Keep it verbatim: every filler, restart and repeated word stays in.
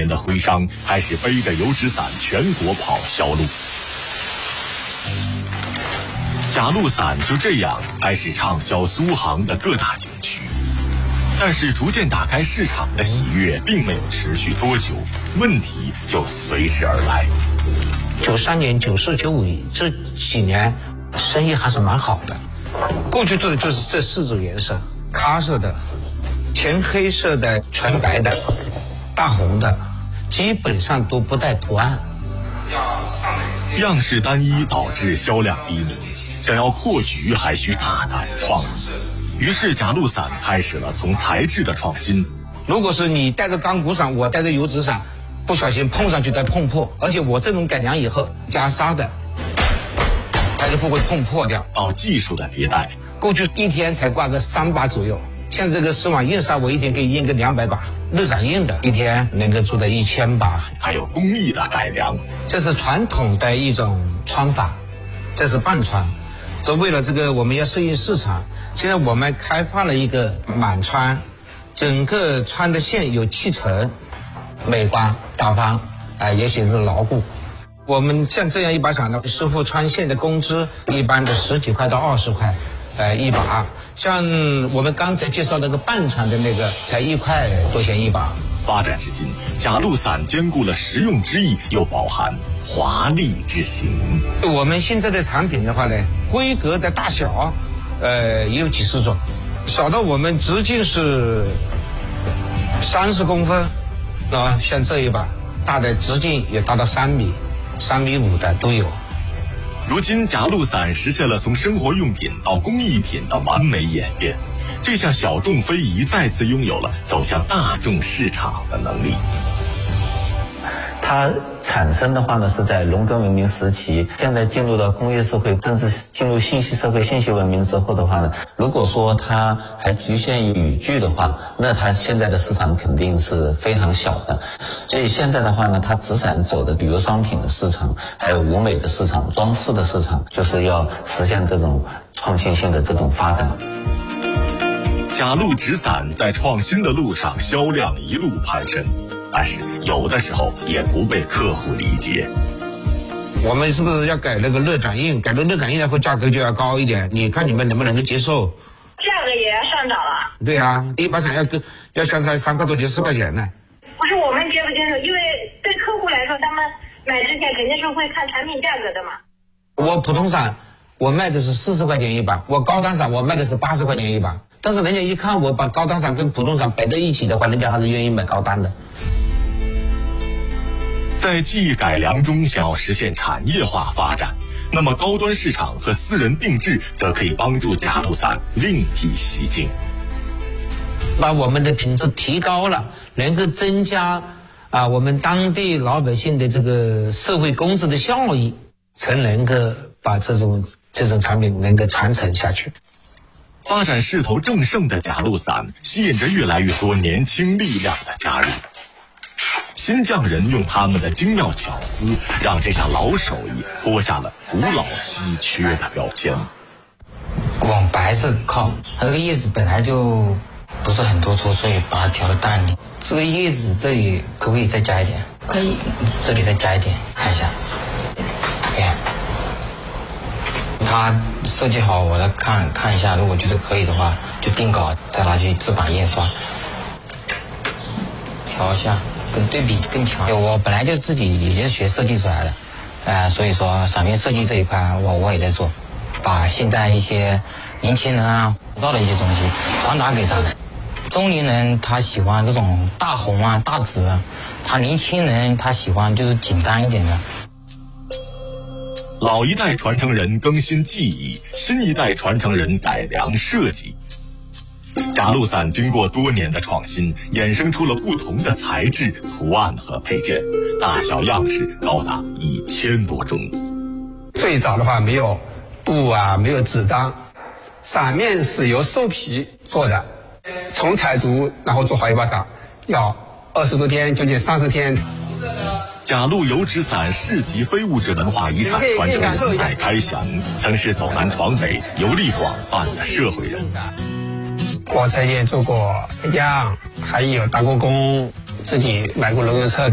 年的徽商开始背着油纸伞全国跑销路，贾路伞就这样开始畅销苏杭的各大景区。但是逐渐打开市场的喜悦并没有持续多久，问题就随之而来。 九三年、九四、九五这几年生意还是蛮好的。过去做的就是这四种颜色：咖色的、浅黑色的、纯白的、大红的，基本上都不带图案。 样式单一导致销量低迷，想要破局还需大胆创意。于是贾路伞开始了从材质的创新。 如果是你带着钢骨伞，我带着油纸伞，不小心碰上去再碰破，而且我这种改良以后加砂的，它就不会碰破掉。 到技术的迭代， 过去一天才挂个三把左右，像这个丝网印刷，我一天可以印个两百把。热展印的一天能够做到一千把。 还有工艺的改良， 这是传统的一种穿法，这是半穿。这为了这个我们要适应市场，现在我们开发了一个满穿，整个穿的线有七层，美观大方，啊、呃，也显示牢固。我们像这样一把伞呢，师傅穿线的工资一般的十几块到二十块，呃，一把。像我们刚才介绍那个半穿的那个，才一块多钱一把。 发展至今，贾路伞兼顾了实用之意，又饱含华丽之形。 我们现在的产品的话呢，规格的大小，呃，也有几十种。小到我们直径是三十公分，啊，像这一把，大的直径也达到三米、三米五的都有。 如今，贾路伞实现了从生活用品到工艺品的完美演变。这项小众非遗再次拥有了走向大众市场的能力。 它产生的话呢，是在农耕文明时期，现在进入到工业社会，甚至进入信息社会、信息文明之后的话呢，如果说它还局限于语句的话，那它现在的市场肯定是非常小的。所以现在的话呢，它只想走的旅游商品的市场，还有舞美的市场、装饰的市场，就是要实现这种创新性的这种发展。 贾路纸伞在创新的路上销量一路攀升，但是有的时候也不被客户理解。 我们是不是要改那个热展印？改成热展印的话，价格就要高一点。你看你们能不能够接受？ 价格也要上涨了。 对啊，一把伞要跟要相差三块多钱、四块钱呢。 不是我们接不接受？因为对客户来说，他们买之前肯定是会看产品价格的嘛。 我普通伞我卖的是四十块钱一把，我高档伞我卖的是八十块钱一把。但是人家一看我把高档伞跟普通伞摆在一起的话，人家还是愿意买高档的。 在技艺改良中想要实现产业化发展，那么高端市场和私人定制则可以帮助贾路伞另辟蹊径， 把我们的品质提高了，能够增加啊我们当地老百姓的这个社会工资的效益，才能够把这种这种产品能够传承下去。 发展势头正盛的贾路伞吸引着越来越多年轻力量的加入。新匠人用他们的精妙巧思，让这项老手艺脱下了古老稀缺的标签。 往白色靠，它这个叶子本来就不是很突出，所以把它调的淡一点。这个叶子这里可不可以再加一点？可以，这里再加一点，看一下。哎，它设计好，我来看看一下，如果觉得可以的话，就定稿，再拿去制版印刷，调一下。跟对比更强。我本来就自己也是学设计出来的，呃，所以说伞面设计这一块我我也在做，把现在一些年轻人啊不到的一些东西传达给他们。中年人他喜欢这种大红啊大紫啊，他年轻人他喜欢就是简单一点的。 老一代传承人更新技艺，新一代传承人改良设计。贾路伞经过多年的创新，衍生出了不同的材质、图案和配件，大小样式高达一千多种。 最早的话没有布啊，没有纸张，伞面是由兽皮做的，从采竹然后做好一把伞，要二十多天，将近三十天。 贾路油纸伞市级非物质文化遗产传承人戴开祥，曾是走南闯北、游历广泛的社会人。 我曾经做过工匠，还有打过工，自己买过农用车。